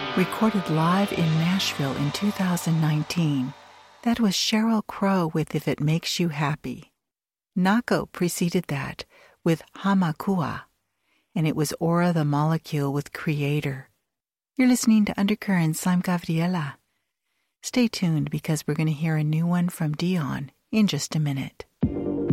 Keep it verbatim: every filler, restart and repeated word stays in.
recorded live in Nashville in two thousand nineteen. That was Sheryl Crow with If It Makes You Happy. Nako preceded that with Hamakua, and it was Aura the Molecule with Creator. You're listening to Undercurrents. I'm Gabriela. Stay tuned because we're going to hear a new one from Dion in just a minute.